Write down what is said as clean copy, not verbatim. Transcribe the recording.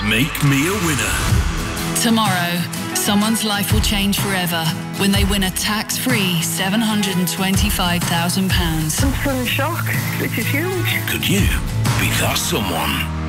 Make me a winner. Tomorrow, someone's life will change forever when they win a tax-free £725,000. I'm still in shock. This is huge. Could you be that someone?